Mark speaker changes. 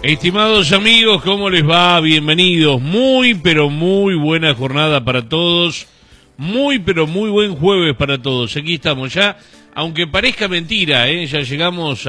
Speaker 1: Estimados amigos, ¿cómo les va? Bienvenidos. Muy, pero muy buena jornada para todos. Muy, pero muy buen jueves para todos. Aquí estamos ya, aunque parezca mentira, ya llegamos